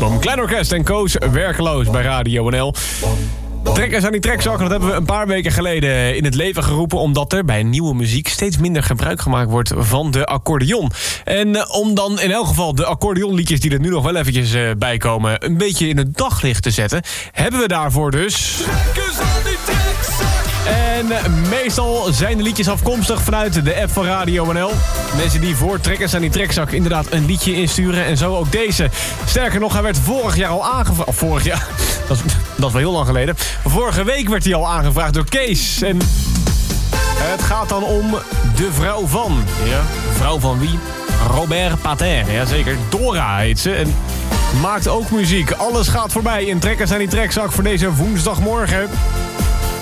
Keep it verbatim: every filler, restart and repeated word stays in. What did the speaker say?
album. Klein Orkest en Koos Werkeloos bij Radio N L. Trekkers aan die trekzak, dat hebben we een paar weken geleden in het leven geroepen... omdat er bij nieuwe muziek steeds minder gebruik gemaakt wordt van de accordeon. En uh, om dan in elk geval de accordeonliedjes die er nu nog wel eventjes uh, bij komen... een beetje in het daglicht te zetten, hebben we daarvoor dus... Trekkers aan die trekzak! En uh, meestal zijn de liedjes afkomstig vanuit de app van Radio N L. Mensen die voor Trekkers aan die trekzak inderdaad een liedje insturen. En zo ook deze. Sterker nog, hij werd vorig jaar al aangevraagd... Of vorig jaar... Dat is, dat is wel heel lang geleden. Vorige week werd hij al aangevraagd door Kees. En het gaat dan om de vrouw van. Ja, vrouw van wie? Robert Pater. Jazeker. Dora heet ze. En maakt ook muziek. Alles gaat voorbij in Trekkers aan die trekzak voor deze woensdagmorgen.